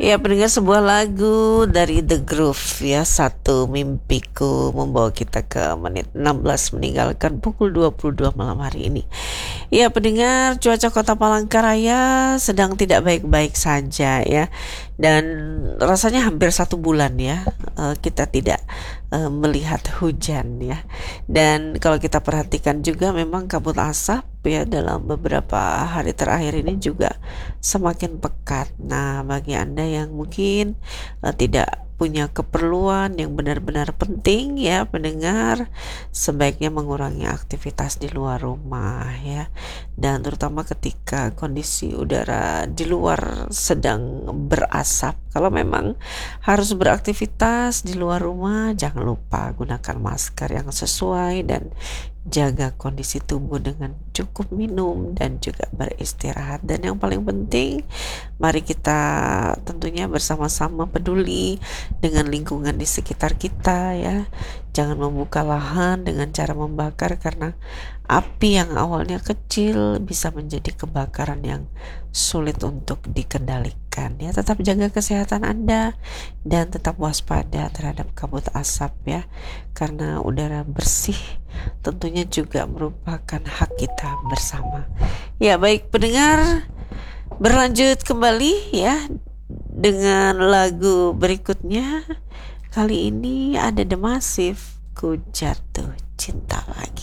Ya, pendengar, sebuah lagu dari The Groove ya, Satu Mimpiku, membawa kita ke menit 16 meninggalkan pukul 22 malam hari ini. Ya, pendengar, cuaca Kota Palangkaraya sedang tidak baik-baik saja ya. Dan rasanya hampir 1 bulan ya kita tidak melihat hujan ya. Dan kalau kita perhatikan juga memang kabut asap ya dalam beberapa hari terakhir ini juga semakin pekat. Nah, bagi Anda yang mungkin tidak punya keperluan yang benar-benar penting ya, pendengar, sebaiknya mengurangi aktivitas di luar rumah ya. Dan terutama ketika kondisi udara di luar sedang berasap. Kalau memang harus beraktivitas di luar rumah, jangan lupa gunakan masker yang sesuai dan jaga kondisi tubuh dengan cukup minum dan juga beristirahat. Dan yang paling penting, mari kita tentunya bersama-sama peduli dengan lingkungan di sekitar kita ya. Jangan membuka lahan dengan cara membakar, karena api yang awalnya kecil bisa menjadi kebakaran yang sulit untuk dikendalikan ya. Tetap jaga kesehatan Anda dan tetap waspada terhadap kabut asap ya, karena udara bersih tentunya juga merupakan hak kita bersama. Ya, baik pendengar, berlanjut kembali ya dengan lagu berikutnya. Kali ini ada The Massive, Ku Jatuh Cinta Lagi.